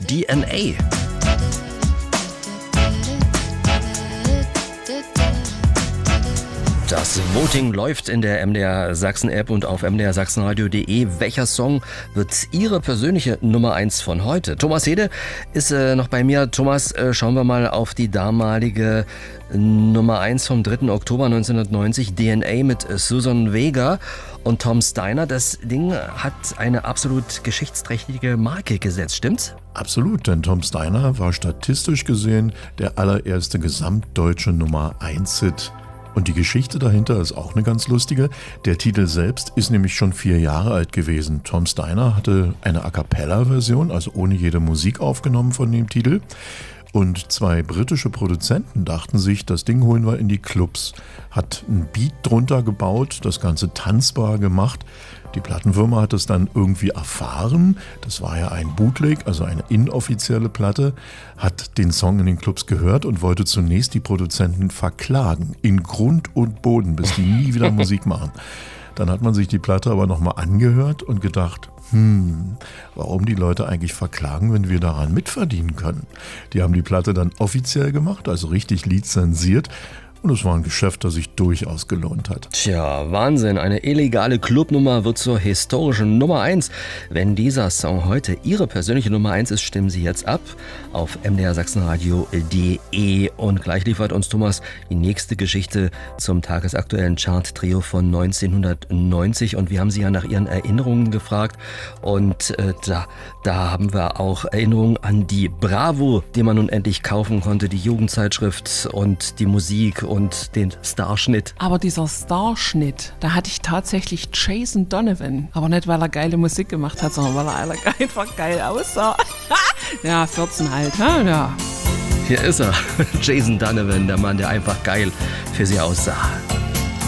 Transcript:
DNA. Das Voting läuft in der MDR Sachsen App und auf mdrsachsenradio.de. Welcher Song wird Ihre persönliche Nummer 1 von heute? Thomas Hede ist noch bei mir. Thomas, schauen wir mal auf die damalige Nummer 1 vom 3. Oktober 1990, DNA mit Susan Vega und Tom Steiner. Das Ding hat eine absolut geschichtsträchtige Marke gesetzt, stimmt's? Absolut, denn Tom Steiner war statistisch gesehen der allererste gesamtdeutsche Nummer 1-Hit. Und die Geschichte dahinter ist auch eine ganz lustige. Der Titel selbst ist nämlich schon 4 Jahre alt gewesen. Tom Steiner hatte eine A-Cappella-Version, also ohne jede Musik aufgenommen von dem Titel. Und 2 britische Produzenten dachten sich, das Ding holen wir in die Clubs. Hat ein Beat drunter gebaut, das Ganze tanzbar gemacht. Die Plattenfirma hat es dann irgendwie erfahren. Das war ja ein Bootleg, also eine inoffizielle Platte. Hat den Song in den Clubs gehört und wollte zunächst die Produzenten verklagen. In Grund und Boden, bis die nie wieder Musik machen. Dann hat man sich die Platte aber nochmal angehört und gedacht, warum die Leute eigentlich verklagen, wenn wir daran mitverdienen können? Die haben die Platte dann offiziell gemacht, also richtig lizenziert. Und es war ein Geschäft, das sich durchaus gelohnt hat. Tja, Wahnsinn. Eine illegale Clubnummer wird zur historischen Nummer 1. Wenn dieser Song heute Ihre persönliche Nummer 1 ist, stimmen Sie jetzt ab auf mdrsachsenradio.de. Und gleich liefert uns Thomas die nächste Geschichte zum tagesaktuellen Chart-Trio von 1990. Und wir haben Sie ja nach Ihren Erinnerungen gefragt. Und da haben wir auch Erinnerungen an die Bravo, die man nun endlich kaufen konnte, die Jugendzeitschrift und die Musik und den Starschnitt. Aber dieser Starschnitt, da hatte ich tatsächlich Jason Donovan. Aber nicht, weil er geile Musik gemacht hat, sondern weil er einfach geil aussah. Ja, 14 halt, ne? Ja. Hier ist er, Jason Donovan, der Mann, der einfach geil für Sie aussah.